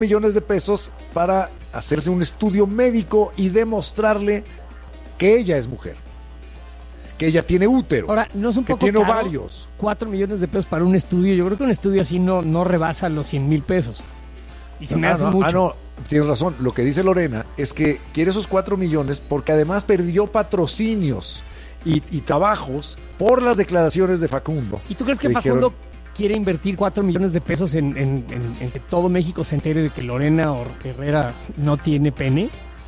millones de pesos para hacerse un estudio médico y demostrarle que ella es mujer, que ella tiene útero. Ahora, ¿no es un que poco tiene caro? ovarios. 4 millones de pesos para un estudio. Yo creo que un estudio así no rebasa los 100,000 pesos. Y se me hace mucho. No, tienes razón. Lo que dice Lorena es que quiere esos 4 millones porque además perdió patrocinios y trabajos por las declaraciones de Facundo. ¿Y tú crees que Facundo quiere invertir 4 millones de pesos en que todo México se entere de que Lorena Herrera no tiene pene?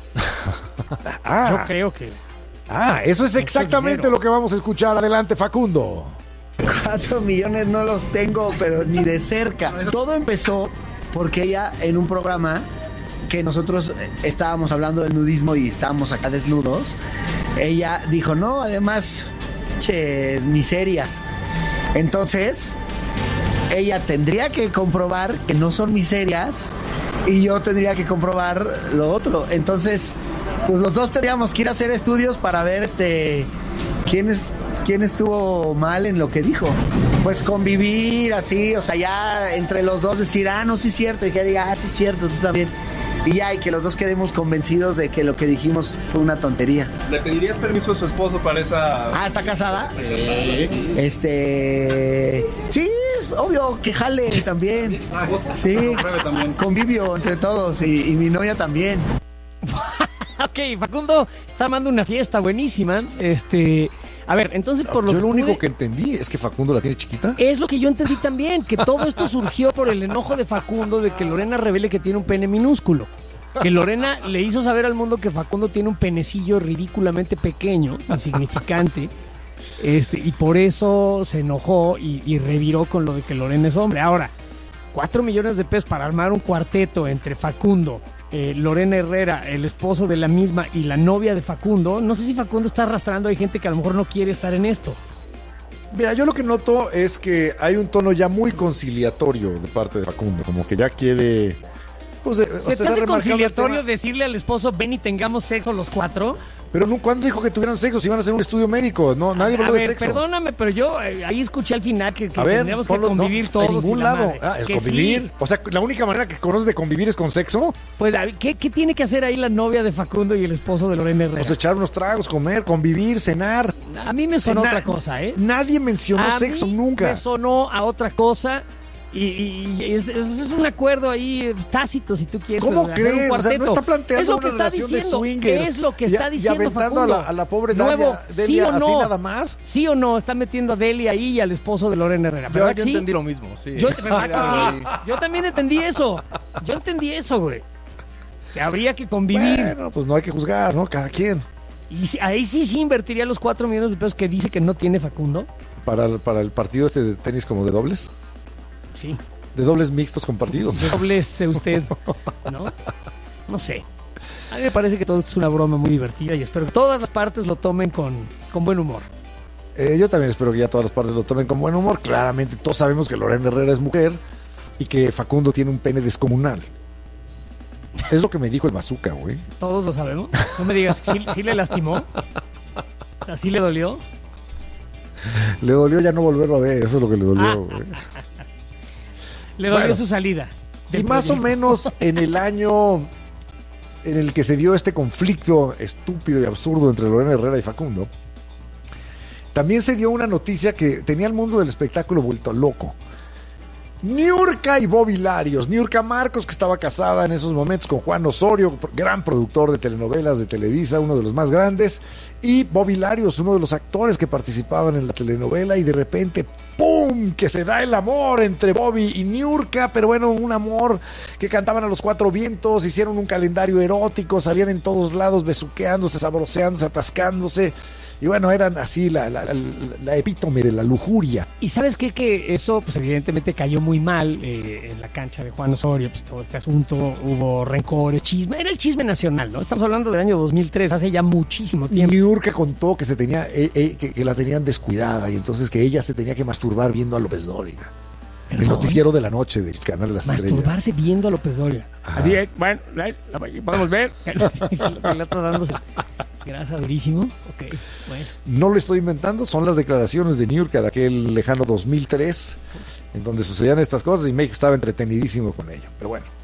Yo creo que... Eso es exactamente lo que vamos a escuchar. Adelante, Facundo. 4 millones no los tengo, pero ni de cerca. Todo empezó porque ella, en un programa que nosotros estábamos hablando del nudismo y estábamos acá desnudos, ella dijo, no, además, miserias. Entonces, ella tendría que comprobar que no son miserias y yo tendría que comprobar lo otro. Entonces, pues los dos tendríamos que ir a hacer estudios para ver quién estuvo mal en lo que dijo. Pues convivir así, o sea, ya entre los dos decir, no, sí es cierto, y que diga, sí es cierto, tú también. Y ya, y que los dos quedemos convencidos de que lo que dijimos fue una tontería. ¿Le pedirías permiso a su esposo para esa...? ¿Está casada? Sí, es obvio, que jale también. Sí, convivio entre todos y mi novia también. Ok, Facundo está armando una fiesta buenísima. A ver, entonces por lo yo que lo único que entendí es que Facundo la tiene chiquita. es lo que yo entendí también, que todo esto surgió por el enojo de Facundo de que Lorena revele que tiene un pene minúsculo. Que Lorena le hizo saber al mundo que Facundo tiene un penecillo ridículamente pequeño, insignificante, y por eso se enojó y reviró con lo de que Lorena es hombre. Ahora, 4 millones de pesos para armar un cuarteto entre Facundo, Lorena Herrera, el esposo de la misma, y la novia de Facundo. No sé si Facundo está arrastrando, hay gente que a lo mejor no quiere estar en esto. Mira, yo lo que noto es que hay un tono ya muy conciliatorio de parte de Facundo, como que ya quiere... Pues, ¿Se te hace conciliatorio decirle al esposo, ven y tengamos sexo los 4? Pero no, ¿cuándo dijo que tuvieran sexo? Si iban a hacer un estudio médico, no, nadie habló de sexo. Perdóname, pero yo ahí escuché al final que a ver, tendríamos que convivir todos. En ningún lado. Es que convivir. Sí. O sea, la única manera que conoces de convivir es con sexo. Pues, ¿qué tiene que hacer ahí la novia de Facundo y el esposo de Lorena Herrera? Pues echar unos tragos, comer, convivir, cenar. A mí me sonó otra cosa, ¿eh? Nadie mencionó sexo nunca. Me sonó a otra cosa. Y es un acuerdo ahí tácito, si tú quieres. ¿Cómo crees? O sea, no está planteando es lo que una está relación diciendo, de swingers. Es lo que está diciendo y aventando Facundo. a la pobre Nuevo, Delia ¿sí o no? así nada más. ¿Sí o no? Está metiendo a Delia ahí y al esposo de Lorena Herrera. Yo ¿Sí? entendí lo mismo, sí. ¿Verdad que sí? Yo también entendí eso. Güey. Que habría que convivir. Bueno, pues no hay que juzgar, ¿no? Cada quien. Y ahí sí invertiría los 4 millones de pesos que dice que no tiene Facundo. Para el partido de tenis como de dobles. Sí. De dobles mixtos compartidos. De dobles usted, ¿no? No sé. A mí me parece que todo esto es una broma muy divertida y espero que todas las partes lo tomen con buen humor. Yo también espero que ya todas las partes lo tomen con buen humor. Claramente todos sabemos que Lorena Herrera es mujer y que Facundo tiene un pene descomunal. Es lo que me dijo el bazooka, güey. Todos lo sabemos. No me digas, ¿sí le lastimó? O sea, ¿sí le dolió? Le dolió ya no volverlo a ver, eso es lo que le dolió, güey. Le dolió su salida. Y más o menos en el año en el que se dio este conflicto estúpido y absurdo entre Lorena Herrera y Facundo, también se dio una noticia que tenía el mundo del espectáculo vuelto loco. Niurka y Bobby Larios. Niurka Marcos, que estaba casada en esos momentos con Juan Osorio, gran productor de telenovelas de Televisa, uno de los más grandes, y Bobby Larios, uno de los actores que participaban en la telenovela, y de repente ¡pum!, que se da el amor entre Bobby y Niurka, pero bueno, un amor que cantaban a los 4 vientos, hicieron un calendario erótico, salían en todos lados besuqueándose, sabroseándose, atascándose. Y bueno, eran así la epítome de la lujuria. Y ¿sabes qué? Que eso, pues evidentemente cayó muy mal en la cancha de Juan Osorio, pues todo este asunto, hubo rencores, chisme, era el chisme nacional, ¿no? Estamos hablando del año 2003, hace ya muchísimo tiempo. Niurka contó que se tenía, que la tenían descuidada y entonces que ella se tenía que masturbar viendo a López Dóriga. El noticiero de la noche del canal de las estrellas. Masturbarse viendo a López Dóriga. Bueno, podemos ver. Grasa durísimo. Ok, bueno. No lo estoy inventando, son las declaraciones de Niurka de aquel lejano 2003, en donde sucedían estas cosas y México estaba entretenidísimo con ello. Pero bueno.